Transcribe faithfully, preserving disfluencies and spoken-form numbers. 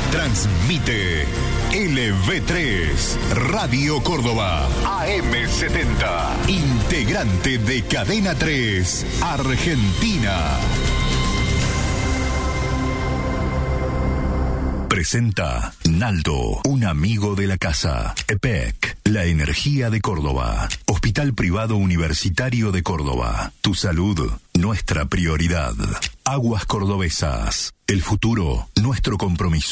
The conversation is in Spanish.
Transmite L V tres, Radio Córdoba, A M setenta, integrante de Cadena tres, Argentina. Presenta Naldo, un amigo de la casa. E P E C, la energía de Córdoba. Hospital Privado Universitario de Córdoba. Tu salud, nuestra prioridad. Aguas Cordobesas. El futuro, nuestro compromiso.